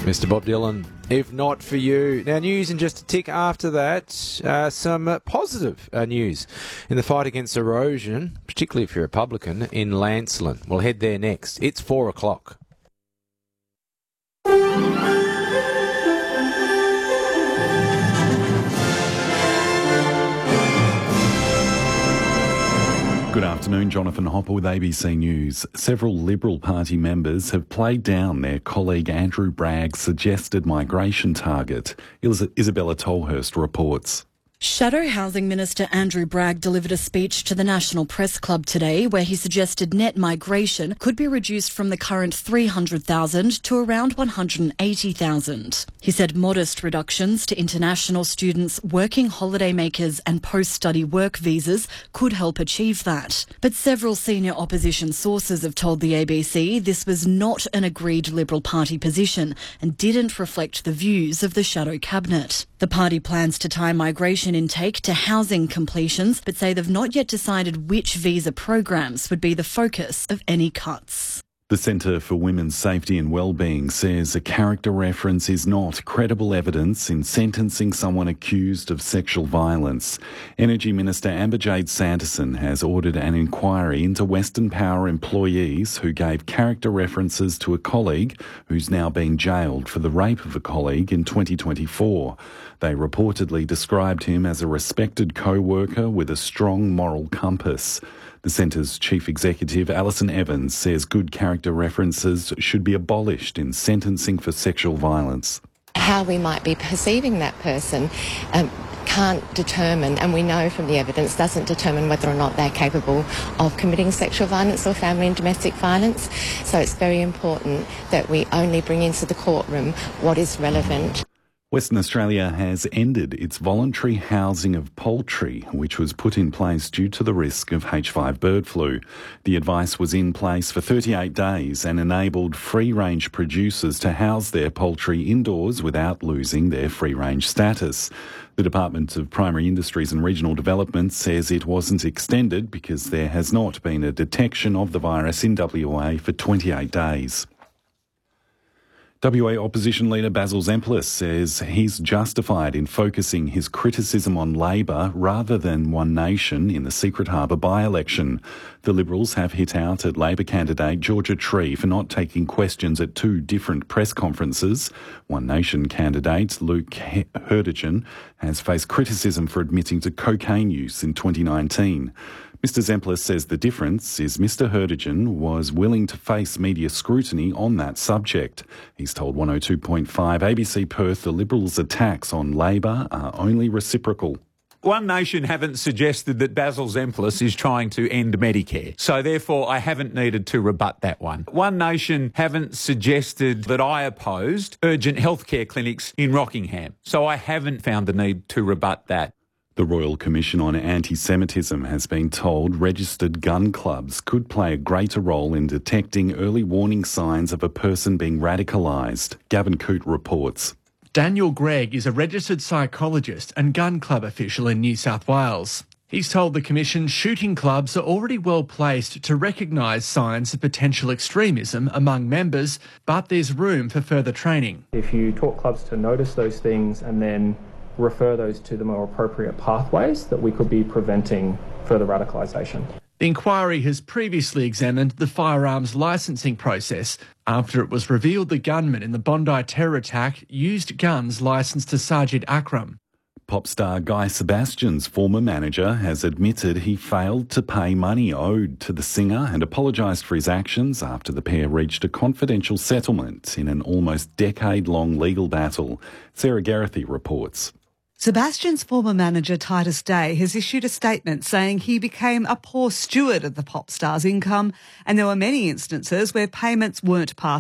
Mr. Bob Dylan, if not for you. Now, news in just a tick after that. Some positive news in the fight against erosion, particularly if you're a Republican, in Lancelin. We'll head there next. It's 4 o'clock. Good afternoon, Jonathan Hopper with ABC News. Several Liberal Party members have played down their colleague Andrew Bragg's suggested migration target. Isabella Tolhurst reports. Shadow Housing Minister Andrew Bragg delivered a speech to the National Press Club today where he suggested net migration could be reduced from the current 300,000 to around 180,000. He said modest reductions to international students, working holidaymakers and post-study work visas could help achieve that. But several senior opposition sources have told the ABC this was not an agreed Liberal Party position and didn't reflect the views of the Shadow Cabinet. The party plans to tie migration intake to housing completions, but say they've not yet decided which visa programs would be the focus of any cuts. The Centre for Women's Safety and Wellbeing says a character reference is not credible evidence in sentencing someone accused of sexual violence. Energy Minister Amber-Jade Sanderson has ordered an inquiry into Western Power employees who gave character references to a colleague who's now being jailed for the rape of a colleague in 2024. They reportedly described him as a respected co-worker with a strong moral compass. The Centre's Chief Executive, Alison Evans, says good character references should be abolished in sentencing for sexual violence. How we might be perceiving that person can't determine, and we know from the evidence, doesn't determine whether or not they're capable of committing sexual violence or family and domestic violence. So it's very important that we only bring into the courtroom what is relevant. Western Australia has ended its voluntary housing of poultry, which was put in place due to the risk of H5 bird flu. The advice was in place for 38 days and enabled free-range producers to house their poultry indoors without losing their free-range status. The Department of Primary Industries and Regional Development says it wasn't extended because there has not been a detection of the virus in WA for 28 days. WA Opposition Leader Basil Zempilas says he's justified in focusing his criticism on Labor rather than One Nation in the Secret Harbour by-election. The Liberals have hit out at Labor candidate Georgia Tree for not taking questions at two different press conferences. One Nation candidate Luke Hurdigen has faced criticism for admitting to cocaine use in 2019. Mr Zempilas says the difference is Mr Hurdigen was willing to face media scrutiny on that subject. He's told 102.5 ABC Perth the Liberals' attacks on Labor are only reciprocal. One Nation haven't suggested that Basil Zempilas is trying to end Medicare, so therefore I haven't needed to rebut that one. One Nation haven't suggested that I opposed urgent healthcare clinics in Rockingham, so I haven't found the need to rebut that. The Royal Commission on Anti-Semitism has been told registered gun clubs could play a greater role in detecting early warning signs of a person being radicalised. Gavin Coote reports. Daniel Gregg is a registered psychologist and gun club official in New South Wales. He's told the Commission shooting clubs are already well placed to recognise signs of potential extremism among members, but there's room for further training. If you taught clubs to notice those things and then refer those to the more appropriate pathways, that we could be preventing further radicalisation. The inquiry has previously examined the firearms licensing process after it was revealed the gunman in the Bondi terror attack used guns licensed to Sajid Akram. Pop star Guy Sebastian's former manager has admitted he failed to pay money owed to the singer and apologised for his actions after the pair reached a confidential settlement in an almost decade-long legal battle. Sarah Geraghty reports. Sebastian's former manager Titus Day has issued a statement saying he became a poor steward of the pop star's income and there were many instances where payments weren't passed